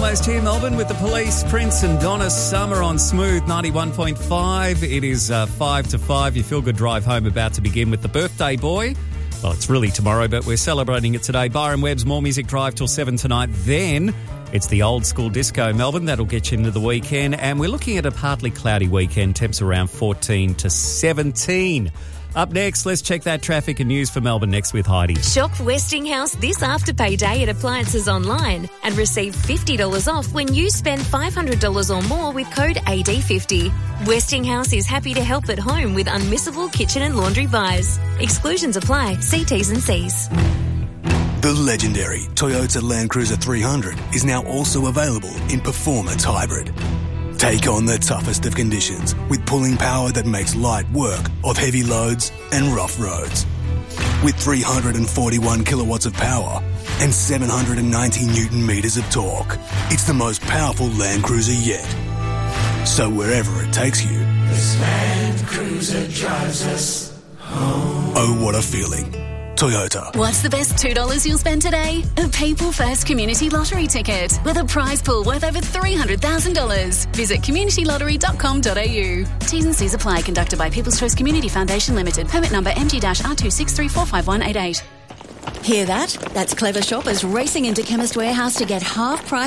almost here, Melbourne, with the Police, Prince and Donna Summer on Smooth 91.5. It is 5 to 5. Your feel-good drive home about to begin with the birthday boy. Well, it's really tomorrow, but we're celebrating it today. Byron Webb's More Music Drive till 7 tonight. Then it's the old school disco, Melbourne. That'll get you into the weekend. And we're looking at a partly cloudy weekend. Temps around 14 to 17. Up next, let's check that traffic and news for Melbourne next with Heidi. Shop Westinghouse this Afterpay Day at Appliances Online and receive $50 off when you spend $500 or more with code AD50. Westinghouse is happy to help at home with unmissable kitchen and laundry buys. Exclusions apply. See T's and C's. The legendary Toyota Land Cruiser 300 is now also available in Performance Hybrid. Take on the toughest of conditions with pulling power that makes light work of heavy loads and rough roads. With 341 kilowatts of power and 790 Newton meters of torque, it's the most powerful Land Cruiser yet. So wherever it takes you, this Land Cruiser drives us home. Oh, what a feeling. Toyota. What's the best $2 you'll spend today? A People First Community Lottery ticket with a prize pool worth over $300,000. Visit communitylottery.com.au. T's and C's apply. Conducted by People's Choice Community Foundation Limited. Permit number MG-R263451188. Hear that? That's clever shoppers racing into Chemist Warehouse to get half price